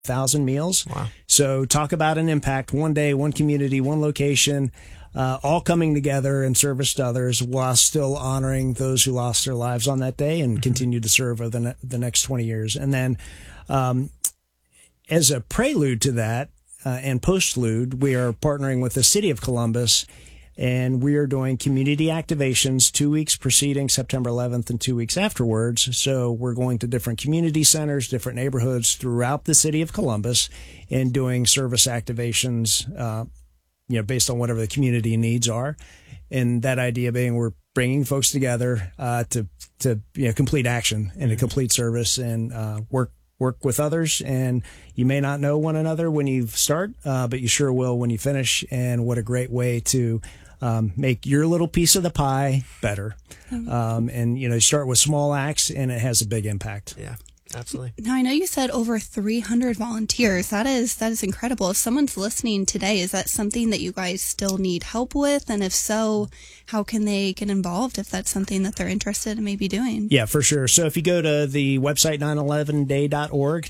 1,000 meals. Wow. So talk about an impact. One day, one community, one location, all coming together in service to others while still honoring those who lost their lives on that day and continue to serve over the next 20 years. And then as a prelude to that and postlude, we are partnering with the city of Columbus, and we are doing community activations 2 weeks preceding September 11th and 2 weeks afterwards. So we're going to different community centers, different neighborhoods throughout the city of Columbus and doing service activations, based on whatever the community needs are. And that idea being we're bringing folks together to complete action and a complete service and work with others. And you may not know one another when you start, but you sure will when you finish. And what a great way to make your little piece of the pie better. And, you start with small acts and it has a big impact. Yeah. Absolutely. Now, I know you said over 300 volunteers. That is incredible. If someone's listening today, is that something that you guys still need help with? And if so, how can they get involved if that's something that they're interested in maybe doing? Yeah, for sure. So if you go to the website 911day.org,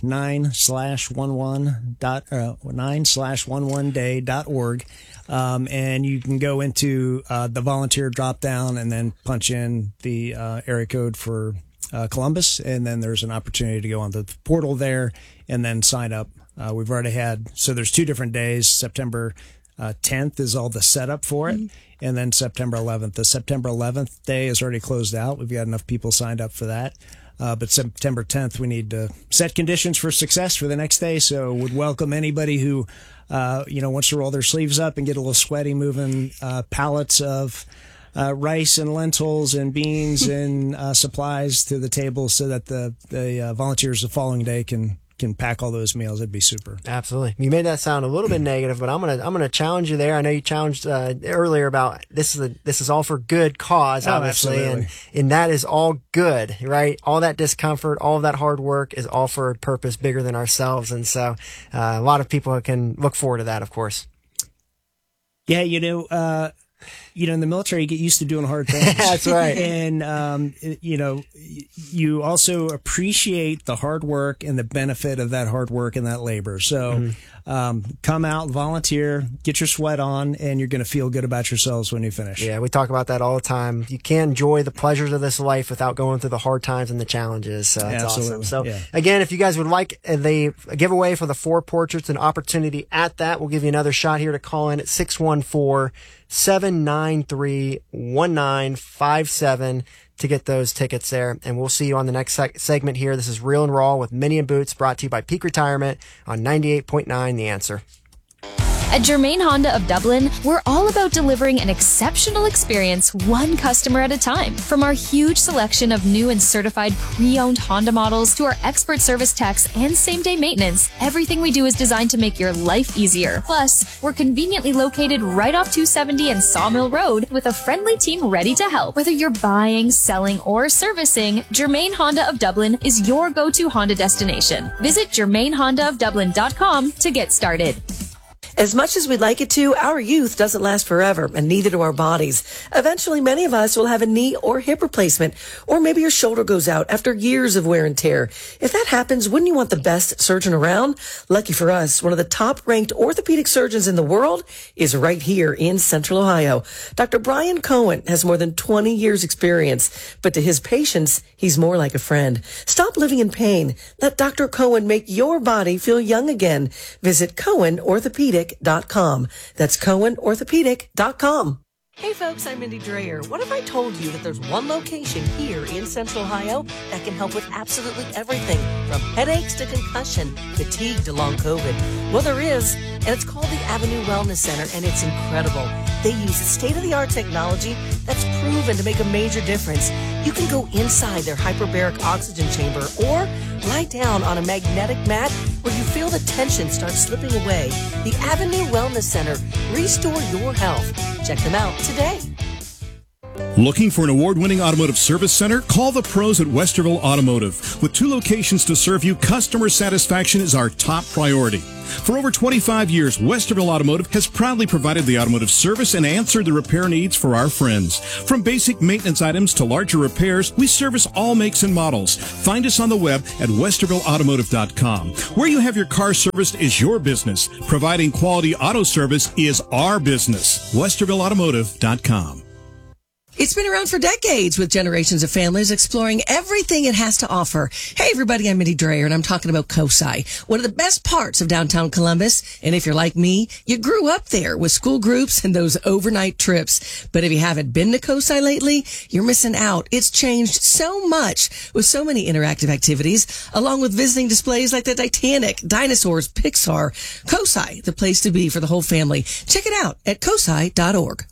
9/11day.org, and you can go into the volunteer drop down and then punch in the area code for Columbus, and then there's an opportunity to go on the portal there and then sign up. We've already so there's 2 different days. September 10th is all the setup for it, and then September 11th. The September 11th day is already closed out. We've got enough people signed up for that. But September 10th, we need to set conditions for success for the next day. So would welcome anybody who, wants to roll their sleeves up and get a little sweaty moving pallets of rice and lentils and beans and supplies to the table so that the volunteers the following day can pack all those meals. It'd be super. Absolutely. You made that sound a little bit negative, but I'm gonna challenge you there. I know you challenged earlier about this is all for good cause, obviously, and that is all good, right? All that discomfort, all of that hard work is all for a purpose bigger than ourselves, and so a lot of people can look forward to that, of course. Yeah, in the military, you get used to doing hard things. That's right. And, you also appreciate the hard work and the benefit of that hard work and that labor. So come out, volunteer, get your sweat on, and you're going to feel good about yourselves when you finish. Yeah, we talk about that all the time. You can't enjoy the pleasures of this life without going through the hard times and the challenges. So it's awesome. So again, if you guys would like a giveaway for the 4 portraits, an opportunity at that, we'll give you another shot here to call in at 614-793-1957 to get those tickets there. And we'll see you on the next segment here. This is Real and Raw with Minnie and Boots, brought to you by Peak Retirement on 98.9 The Answer. At Germain Honda of Dublin, we're all about delivering an exceptional experience one customer at a time. From our huge selection of new and certified pre-owned Honda models to our expert service techs and same-day maintenance, everything we do is designed to make your life easier. Plus, we're conveniently located right off 270 and Sawmill Road with a friendly team ready to help. Whether you're buying, selling, or servicing, Germain Honda of Dublin is your go-to Honda destination. Visit GermainHondaofDublin.com to get started. As much as we'd like it to, our youth doesn't last forever, and neither do our bodies. Eventually, many of us will have a knee or hip replacement, or maybe your shoulder goes out after years of wear and tear. If that happens, wouldn't you want the best surgeon around? Lucky for us, one of the top-ranked orthopedic surgeons in the world is right here in Central Ohio. Dr. Brian Cohen has more than 20 years' experience, but to his patients, he's more like a friend. Stop living in pain. Let Dr. Cohen make your body feel young again. Visit CohenOrthopedic.com. That's CohenOrthopedic.com. Hey folks, I'm Mindy Dreyer. What if I told you that there's one location here in Central Ohio that can help with absolutely everything from headaches to concussion, fatigue to long COVID? Well, there is, and it's called the Avenue Wellness Center, and it's incredible. They use state-of-the-art technology that's proven to make a major difference. You can go inside their hyperbaric oxygen chamber or lie down on a magnetic mat where you feel the tension start slipping away. The Avenue Wellness Center. Restore your health. Check them out today. Looking for an award-winning automotive service center? Call the pros at Westerville Automotive. With 2 locations to serve you, customer satisfaction is our top priority. For over 25 years, Westerville Automotive has proudly provided the automotive service and answered the repair needs for our friends. From basic maintenance items to larger repairs, we service all makes and models. Find us on the web at westervilleautomotive.com. Where you have your car serviced is your business. Providing quality auto service is our business. westervilleautomotive.com. It's been around for decades with generations of families exploring everything it has to offer. Hey, everybody, I'm Mindy Dreyer, and I'm talking about COSI, one of the best parts of downtown Columbus. And if you're like me, you grew up there with school groups and those overnight trips. But if you haven't been to COSI lately, you're missing out. It's changed so much with so many interactive activities, along with visiting displays like the Titanic, dinosaurs, Pixar. COSI, the place to be for the whole family. Check it out at COSI.org.